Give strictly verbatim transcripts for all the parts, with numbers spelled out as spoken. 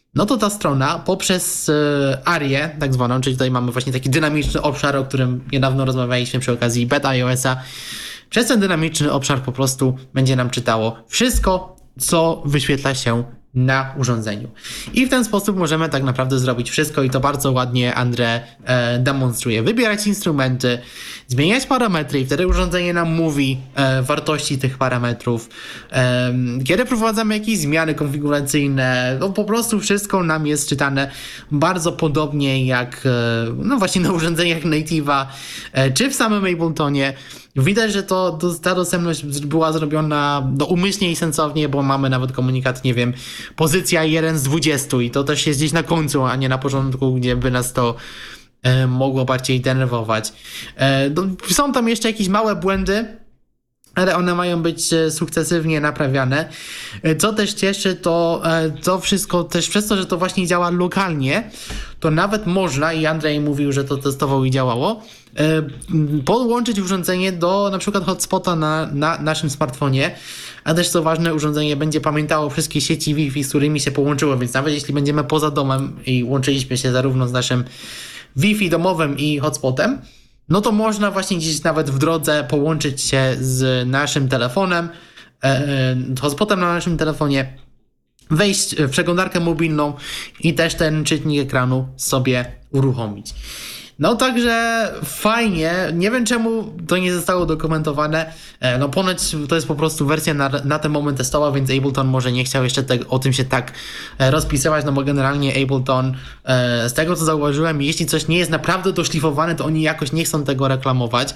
no to ta strona poprzez Arię, tak zwaną, czyli tutaj mamy właśnie taki dynamiczny obszar, o którym niedawno rozmawialiśmy przy okazji beta iOS-a. Przez ten dynamiczny obszar po prostu będzie nam czytało wszystko, co wyświetla się na urządzeniu. I w ten sposób możemy tak naprawdę zrobić wszystko i to bardzo ładnie Andre e, demonstruje. Wybierać instrumenty, zmieniać parametry i wtedy urządzenie nam mówi e, wartości tych parametrów. E, kiedy prowadzamy jakieś zmiany konfiguracyjne, no po prostu wszystko nam jest czytane bardzo podobnie jak e, no właśnie na urządzeniach Native'a e, czy w samym Abletonie. Widać, że to, to, ta dostępność była zrobiona no, umyślnie i sensownie, bo mamy nawet komunikat, nie wiem, pozycja jeden z dwudziestu i to też jest gdzieś na końcu, a nie na początku, gdzie by nas to e, mogło bardziej denerwować. E, no, są tam jeszcze jakieś małe błędy, ale one mają być sukcesywnie naprawiane. Co też cieszy, to to wszystko też przez to, że to właśnie działa lokalnie, to nawet można, i Andrzej mówił, że to testował i działało, podłączyć urządzenie do na przykład hotspota na, na naszym smartfonie, a też co ważne, urządzenie będzie pamiętało wszystkie sieci Wi-Fi, z którymi się połączyło, więc nawet jeśli będziemy poza domem i łączyliśmy się zarówno z naszym Wi-Fi domowym i hotspotem, no to można właśnie gdzieś nawet w drodze połączyć się z naszym telefonem, e, hotspotem na naszym telefonie, wejść w przeglądarkę mobilną i też ten czytnik ekranu sobie uruchomić. No także fajnie, nie wiem czemu to nie zostało dokumentowane, no ponoć to jest po prostu wersja na, na ten moment testowa, więc Ableton może nie chciał jeszcze te, o tym się tak rozpisywać, no bo generalnie Ableton, z tego co zauważyłem, jeśli coś nie jest naprawdę doszlifowane, to oni jakoś nie chcą tego reklamować.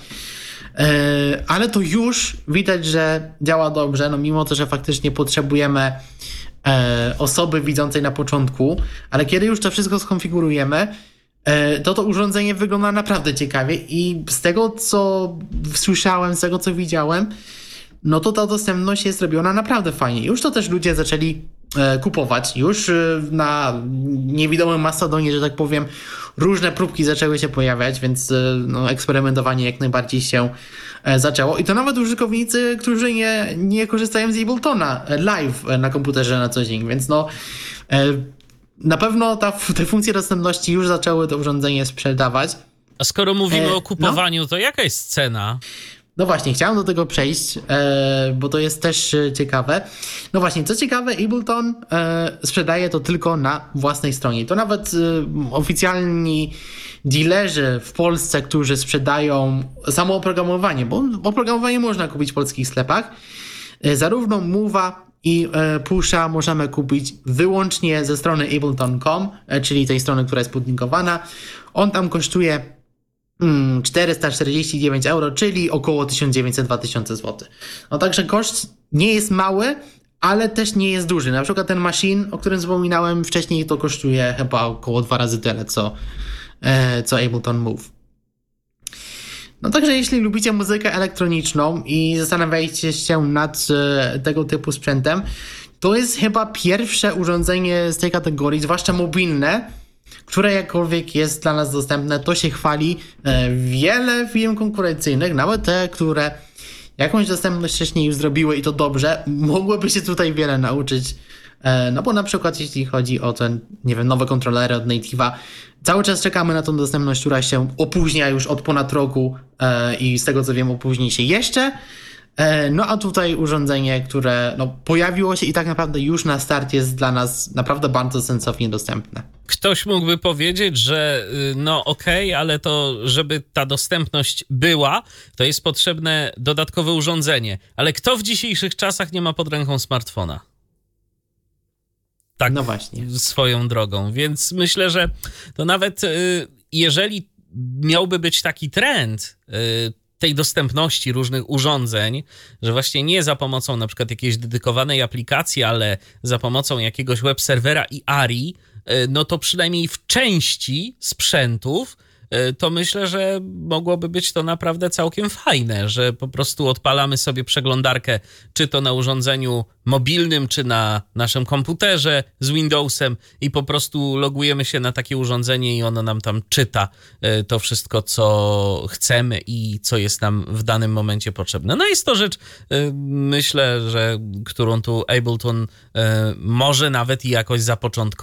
Ale to już widać, że działa dobrze, no mimo to, że faktycznie potrzebujemy osoby widzącej na początku, ale kiedy już to wszystko skonfigurujemy, to to urządzenie wygląda naprawdę ciekawie i z tego co słyszałem, z tego co widziałem, no to ta dostępność jest robiona naprawdę fajnie. Już to też ludzie zaczęli e, kupować. Już e, na niewidomym Mastodonie, że tak powiem, różne próbki zaczęły się pojawiać, więc e, no, eksperymentowanie jak najbardziej się e, zaczęło. I to nawet użytkownicy, którzy nie, nie korzystają z Abletona e, live e, na komputerze na co dzień, więc no... E, Na pewno ta, te funkcje dostępności już zaczęły to urządzenie sprzedawać. A skoro mówimy e, o kupowaniu, no, to jaka jest cena? No właśnie, chciałem do tego przejść, e, bo to jest też e, ciekawe. No właśnie, co ciekawe, Ableton e, sprzedaje to tylko na własnej stronie. To nawet e, oficjalni dealerzy w Polsce, którzy sprzedają samo oprogramowanie, bo oprogramowanie można kupić w polskich sklepach, e, zarówno Move'a i e, Pusha możemy kupić wyłącznie ze strony ableton kropka com, e, czyli tej strony, która jest podlinkowana. On tam kosztuje mm, czterysta czterdzieści dziewięć euro, czyli około tysiąc dziewięćset do dwóch tysięcy złotych. No także koszt nie jest mały, ale też nie jest duży. Na przykład ten Machine, o którym wspominałem wcześniej, to kosztuje chyba około dwa razy tyle, co, e, co Ableton Move. No także jeśli lubicie muzykę elektroniczną i zastanawiacie się nad e, tego typu sprzętem, to jest chyba pierwsze urządzenie z tej kategorii, zwłaszcza mobilne, które jakkolwiek jest dla nas dostępne. To się chwali. E, wiele firm konkurencyjnych, nawet te, które jakąś dostępność wcześniej już zrobiły i to dobrze, mogłyby się tutaj wiele nauczyć. E, no bo na przykład jeśli chodzi o ten, nie wiem, nowe kontrolery od Native'a, cały czas czekamy na tą dostępność, która się opóźnia już od ponad roku e, i z tego co wiem opóźni się jeszcze. E, no a tutaj urządzenie, które no, pojawiło się i tak naprawdę już na start jest dla nas naprawdę bardzo sensownie dostępne. Ktoś mógłby powiedzieć, że no okej, okay, ale to żeby ta dostępność była, to jest potrzebne dodatkowe urządzenie. Ale kto w dzisiejszych czasach nie ma pod ręką smartfona? Tak, no właśnie. Swoją drogą. Więc myślę, że to nawet y, jeżeli miałby być taki trend y, tej dostępności różnych urządzeń, że właśnie nie za pomocą na przykład jakiejś dedykowanej aplikacji, ale za pomocą jakiegoś web serwera i Arii, y, no to przynajmniej w części sprzętów to myślę, że mogłoby być to naprawdę całkiem fajne, że po prostu odpalamy sobie przeglądarkę, czy to na urządzeniu mobilnym, czy na naszym komputerze z Windowsem i po prostu logujemy się na takie urządzenie i ono nam tam czyta to wszystko, co chcemy i co jest nam w danym momencie potrzebne. No jest to rzecz, myślę, że którą tu Ableton może nawet i jakoś zapoczątkować.